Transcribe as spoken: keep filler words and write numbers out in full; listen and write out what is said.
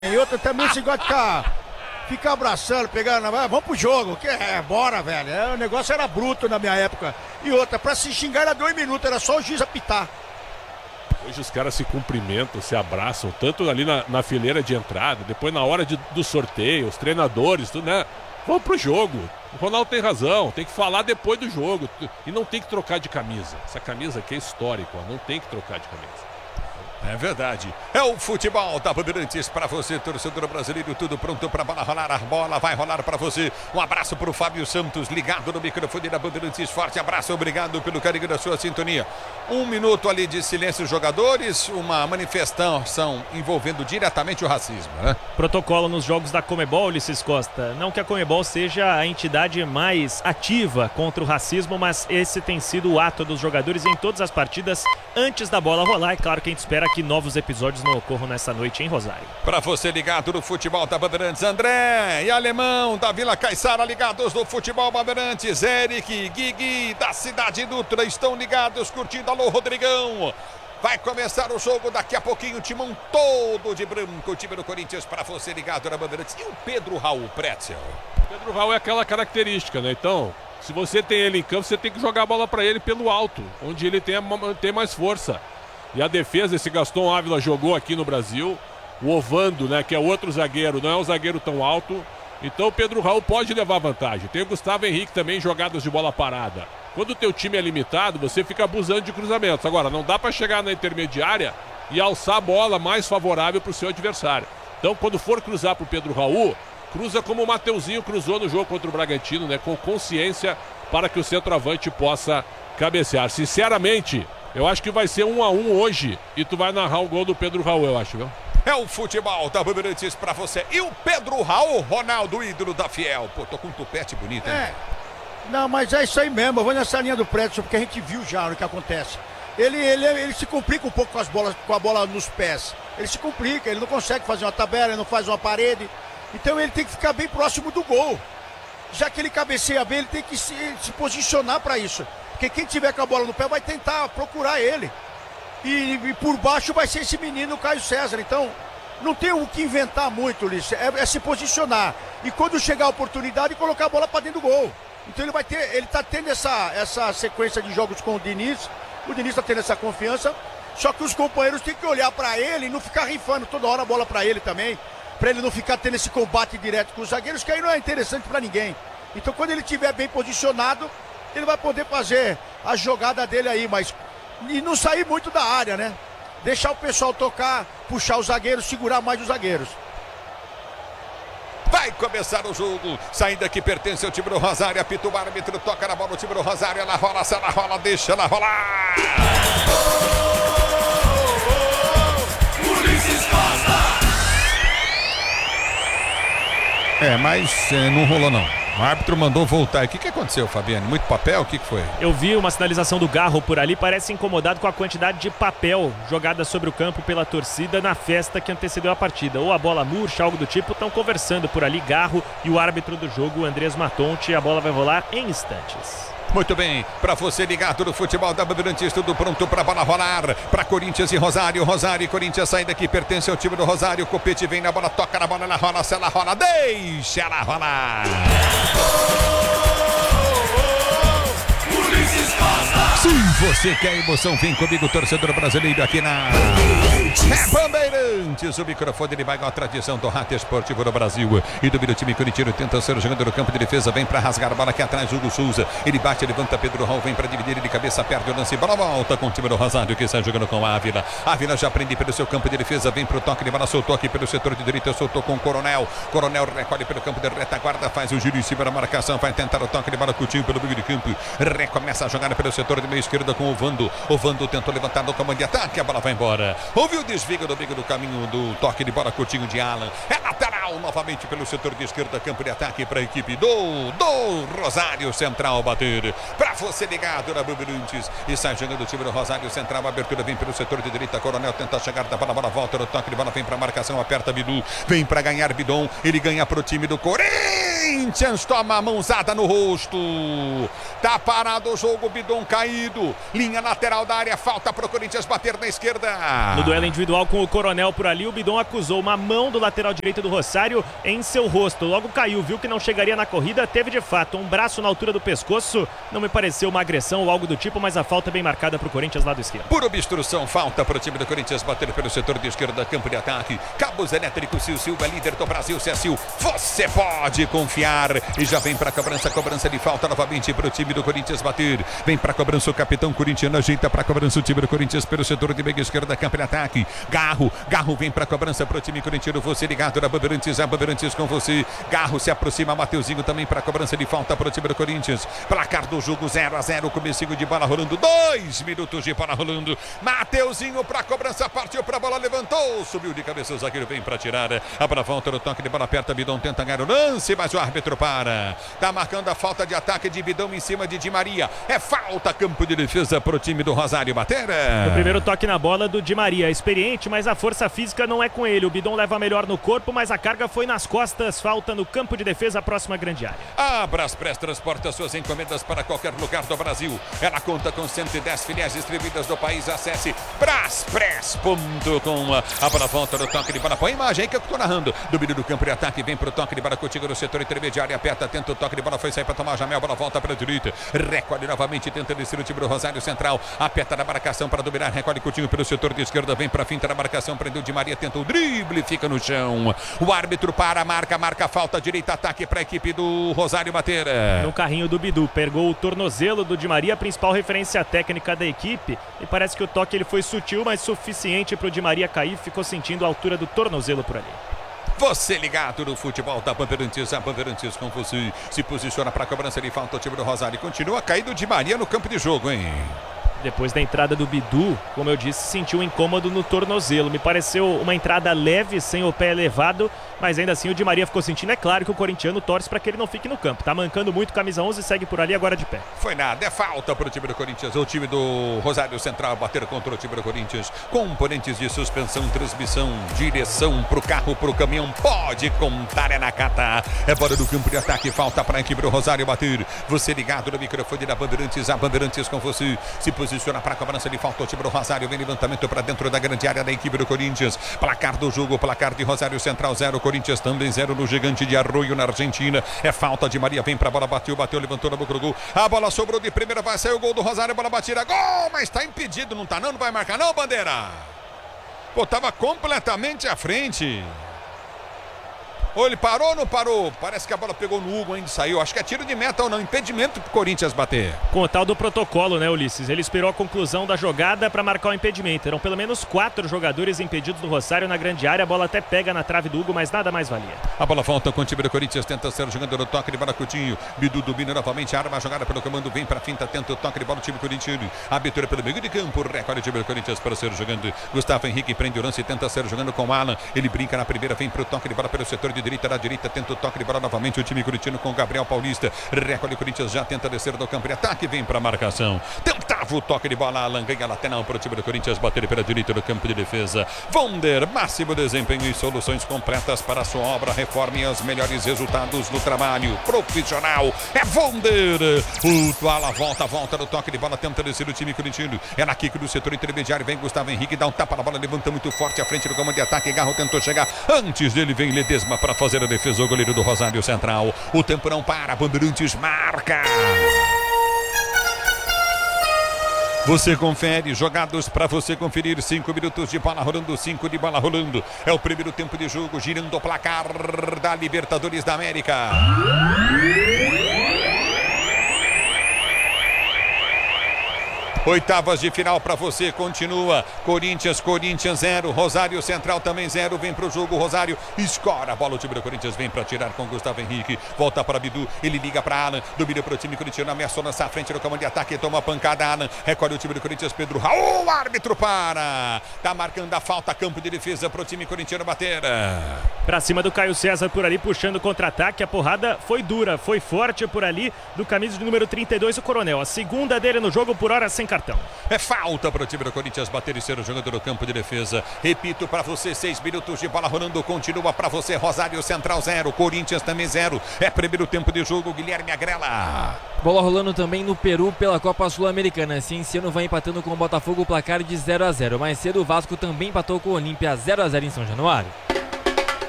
E outra também esse negócio de ficar, ficar abraçando, pegando, ah, vamos pro jogo, que é, bora, velho. É, o negócio era bruto na minha época. E outra, pra se xingar era dois minutos, era só o juiz apitar. Hoje os caras se cumprimentam, se abraçam, tanto ali na, na fileira de entrada, depois na hora de, do sorteio, os treinadores, tudo, né? Vamos pro jogo. O Ronaldo tem razão, tem que falar depois do jogo. E não tem que trocar de camisa. Essa camisa aqui é histórica, ó, não tem que trocar de camisa. É verdade. É o futebol da Bandeirantes para você, torcedor brasileiro. Tudo pronto para a bola rolar. A bola vai rolar para você. Um abraço para o Fábio Santos, ligado no microfone da Bandeirantes. Forte abraço, obrigado pelo carinho da sua sintonia. Um minuto ali de silêncio, jogadores. Uma manifestação envolvendo diretamente o racismo, né? Protocolo nos jogos da Comebol, Ulisses Costa. Não que a Comebol seja a entidade mais ativa contra o racismo, mas esse tem sido o ato dos jogadores em todas as partidas antes da bola rolar. É claro que a gente espera que novos episódios não ocorram nessa noite em Rosário. Para você ligado no futebol da Bandeirantes, André e Alemão da Vila Caiçara ligados no futebol Bandeirantes, Eric, Guigui da Cidade Dutra estão ligados, curtindo. Alô, Rodrigão. Vai começar o jogo daqui a pouquinho, o timão todo de branco, o time do Corinthians para você ligado na Bandeirantes. E o Pedro Raul Pretzel? Pedro Raul é aquela característica, né? Então, se você tem ele em campo, você tem que jogar a bola para ele pelo alto, onde ele tem, tem mais força. E a defesa, esse Gaston Ávila jogou aqui no Brasil. O Ovando, né, que é outro zagueiro, não é um zagueiro tão alto. Então o Pedro Raul pode levar vantagem. Tem o Gustavo Henrique também, jogadas de bola parada. Quando o teu time é limitado, você fica abusando de cruzamentos. Agora, não dá para chegar na intermediária e alçar a bola mais favorável para o seu adversário. Então, quando for cruzar para o Pedro Raul, cruza como o Mateuzinho cruzou no jogo contra o Bragantino, né, com consciência para que o centroavante possa cabecear. Sinceramente, eu acho que vai ser um a um hoje e tu vai narrar o gol do Pedro Raul, eu acho, viu? É o futebol da Bandeirantes pra você. E o Pedro Raul, Ronaldo, ídolo da Fiel. Pô, tô com um tupete bonito, hein? É. Não, mas é isso aí mesmo. Eu vou nessa linha do prédio, porque a gente viu já o que acontece. Ele, ele, ele se complica um pouco com as bolas, com a bola nos pés. Ele se complica, ele não consegue fazer uma tabela, ele não faz uma parede. Então ele tem que ficar bem próximo do gol. Já que ele cabeceia bem, ele tem que se, se posicionar para isso. Porque quem tiver com a bola no pé vai tentar procurar ele. E, e por baixo vai ser esse menino, o Caio César. Então, não tem o que inventar muito, Ulisses. É, é se posicionar. E quando chegar a oportunidade, colocar a bola para dentro do gol. Então ele vai ter, ele tá tendo essa, essa sequência de jogos com o Diniz. O Diniz tá tendo essa confiança. Só que os companheiros têm que olhar para ele e não ficar rifando toda hora a bola para ele também. Para ele não ficar tendo esse combate direto com os zagueiros, que aí não é interessante para ninguém. Então quando ele estiver bem posicionado, ele vai poder fazer a jogada dele aí, mas e não sair muito da área, né? Deixar o pessoal tocar, puxar os zagueiros, segurar mais os zagueiros. Vai começar o jogo, saindo aqui pertence ao time do Rosário, apita o árbitro, toca na bola o time do Rosário, ela rola, se ela rola, deixa ela rolar! Ulisses Costa! É, mas é, não rolou não. O árbitro mandou voltar. O que, que aconteceu, Fabiano? Muito papel? O que, que foi? Eu vi uma sinalização do Garro por ali, parece incomodado com a quantidade de papel jogada sobre o campo pela torcida na festa que antecedeu a partida. Ou a bola murcha, algo do tipo, estão conversando por ali, Garro e o árbitro do jogo, Andrés Matonte. A bola vai rolar em instantes. Muito bem, para você ligado no futebol da Bandeirantes, tudo pronto para a bola rolar, para Corinthians e Rosário, Rosário e Corinthians saindo daqui, pertence ao time do Rosário, Copete vem na bola, toca na bola, ela rola, se ela rola, deixa ela rolar! Ulisses Costa! Se você quer emoção, vem comigo, torcedor brasileiro, aqui na É Bandeirantes, o microfone ele vai com a tradição do Rádio Esportivo do Brasil e do meu time corintiano, tenta ser jogando no campo de defesa, vem para rasgar a bola aqui atrás, Hugo Souza, ele bate, levanta, Pedro Raul, vem para dividir, ele de cabeça, perde o lance, bola volta com o time do Rosário, que está jogando com a Ávila, Ávila já prende pelo seu campo de defesa, vem para o toque de bola, soltou aqui pelo setor de direita, soltou com o Coronel, Coronel recolhe pelo campo de retaguarda, faz o giro em cima da marcação, vai tentar o toque de bola, Coutinho pelo meio de campo, recomeça a jogada pelo setor de meio esquerda com o Vando, o Vando tentou levantar no comando de ataque, a bola vai embora, houve o desvio do meio do caminho do toque de bola, Coutinho de Alan, é lateral novamente pelo setor de esquerda, campo de ataque para a equipe do, do Rosário Central bater, para você ligado na Bandeirantes, e sai jogando o time do Rosário Central, a abertura vem pelo setor de direita, Coronel tenta chegar da bola, bola volta no toque de bola, vem para a marcação, aperta Bidu, vem para ganhar Bidon, ele ganha para o time do Corinthians, toma a mãozada no rosto, Tá parado o jogo, Bidon caído. Linha lateral da área, falta pro Corinthians bater na esquerda. No duelo individual com o Coronel por ali, o Bidon acusou uma mão do lateral direito do Rosário em seu rosto. Logo caiu, viu que não chegaria na corrida, teve de fato um braço na altura do pescoço. Não me pareceu uma agressão ou algo do tipo, mas a falta é bem marcada pro Corinthians lado esquerdo. Por obstrução, falta pro time do Corinthians bater pelo setor de esquerda, campo de ataque. Cabos elétricos, Sil Silva, líder do Brasil, Cecil. Você pode confiar. E já vem pra cobrança, cobrança de falta novamente pro time do Corinthians bater. Vem pra cobrança o capitão corintiano, ajeita pra cobrança o time do Corinthians pelo setor de meia esquerda, campo de ataque. Garro, Garro vem pra cobrança pro time corintiano, você ligado na Bandeirantes, a Bandeirantes com você. Garro se aproxima, Mateuzinho também pra cobrança de falta pro time do Corinthians. Placar do jogo zero a zero, comecinho de bola rolando, dois minutos de bola rolando. Mateuzinho pra cobrança, partiu pra bola, levantou, subiu de cabeça, o zagueiro vem pra tirar. A pra volta no toque de bola, aperta, Bidon tenta ganhar o lance, mas o árbitro para. Tá marcando a falta de ataque de Bidon em cima de Di Maria. É falta, campo de defesa pro time do Rosário bater. O primeiro toque na bola do Di Maria, experiente, mas a força física não é com ele. O Bidon leva melhor no corpo, mas a carga foi nas costas. Falta no campo de defesa, a próxima grande área. A Braspress transporta suas encomendas para qualquer lugar do Brasil. Ela conta com cento e dez filiais distribuídas do país. Acesse braspress ponto com. A bola volta no toque de bola. Põe a imagem aí que eu tô narrando. Domínio do campo de ataque, vem pro toque de bola contigo no setor intermediário. Aperta, tenta o toque de bola, foi sair para tomar Jamel. A bola volta para a direita. Recolhe novamente, tenta descer o time do Rosário Central. Aperta na marcação para dominar. Recolhe Coutinho pelo setor de esquerda. Vem para finta na marcação. Prendeu Di Maria, tenta o drible, fica no chão. O árbitro para, marca, marca falta. Direita, ataque para a equipe do Rosário bater. No carrinho do Bidu, pegou o tornozelo do Di Maria, principal referência técnica da equipe. E parece que o toque ele foi sutil, mas suficiente para o Di Maria cair. Ficou sentindo a altura do tornozelo por ali. Você ligado no futebol da Bandeirantes, a Bandeirantes com você. Se posiciona para a cobrança de falta o time do Rosário. Continua caído Di Maria no campo de jogo, hein? Depois da entrada do Bidu, como eu disse, sentiu um incômodo no tornozelo. Me pareceu uma entrada leve, sem o pé elevado, mas ainda assim o Di Maria ficou sentindo. É claro que o corintiano torce para que ele não fique no campo. Tá mancando muito, camisa onze, segue por ali agora de pé. Foi nada, é falta para o time do Corinthians. O time do Rosário Central bater contra o time do Corinthians. Componentes de suspensão, transmissão, direção pro carro, pro caminhão. Pode contar, é na cata. É bola do campo de ataque, falta para a equipe do Rosário bater. Você ligado no microfone da Bandeirantes, a Bandeirantes com você. Se posiciona para a cobrança de falta o time do Rosário. Vem levantamento para dentro da grande área da equipe do Corinthians. Placar do jogo, placar de Rosário Central zero, Corinthians também zero no Gigante de Arroio na Argentina. É falta de Maria, vem para a bola, bateu, bateu, levantou na boca do gol. A bola sobrou de primeira, vai sair o gol do Rosário, bola batida, gol, mas está impedido, não tá não, não vai marcar não, Bandeira. Pô, tava completamente à frente. Ou ele parou ou não parou? Parece que a bola pegou no Hugo ainda saiu. Acho que é tiro de meta ou não. Impedimento pro Corinthians bater. Com o tal do protocolo, né, Ulisses? Ele esperou a conclusão da jogada para marcar o impedimento. Eram pelo menos quatro jogadores impedidos do Rosário na grande área. A bola até pega na trave do Hugo, mas nada mais valia. A bola volta com o time do Corinthians. Tenta ser jogando no toque de bola Coutinho. Bidu domina novamente. Arma a jogada pelo comando. Vem pra finta. Tenta o toque de bola do time corintiano. Abertura pelo meio de campo. Recolhe o time do Corinthians para ser jogando. Gustavo Henrique prende o lance e tenta ser jogando com o Alan. Ele brinca na primeira. Vem pro toque de bola pelo setor de direita. Da direita. Tenta o toque de bola novamente o time corintiano com o Gabriel Paulista. Recolhe o Corinthians, já tenta descer do campo de ataque, vem para a marcação. Tentava o toque de bola, Alan ganha lateral para o time do Corinthians, bater pela direita do campo de defesa. Vonder, máximo desempenho e soluções completas para a sua obra, reforma e os melhores resultados no trabalho profissional. É Vonder. O Ala volta, volta no toque de bola, tenta descer o time corintiano. É na kick do setor intermediário, vem Gustavo Henrique, dá um tapa na bola, levanta muito forte à frente do comando de ataque. Garro tentou chegar, antes dele vem Ledesma para fazer a defesa. O goleiro do Rosário Central. O tempo não para. Bandeirantes marca. Você confere, jogados para você conferir. Cinco minutos de bola rolando, cinco de bola rolando. É o primeiro tempo de jogo, girando o placar da Libertadores da América. Oitavas de final para você, continua. Corinthians, Corinthians zero, Rosário Central também zero, vem pro jogo, Rosário escora a bola, o time do Corinthians vem para tirar com Gustavo Henrique, volta para Bidu, ele liga para Alan, domina pro time corintiano, ameaçou lançar a frente no comando de ataque, toma a pancada, Alan, recolhe o time do Corinthians, Pedro Raul, árbitro para, tá marcando a falta, campo de defesa pro time corintiano bater. Pra cima do Caio César por ali, puxando o contra-ataque. A porrada foi dura, foi forte por ali do camisa de número trinta e dois, o Coronel. A segunda dele no jogo, por hora sem cartão. É falta para o time do Corinthians bater e ser o jogador do campo de defesa. Repito para você, seis minutos de bola rolando. Continua para você, Rosário Central zero, Corinthians também zero. É primeiro tempo de jogo, Guilherme Agrela. Bola rolando também no Peru pela Copa Sul-Americana. Cienciano vai empatando com o Botafogo, o placar de zero a zero. Mais cedo o Vasco também empatou com o Olímpia zero a zero em São Januário.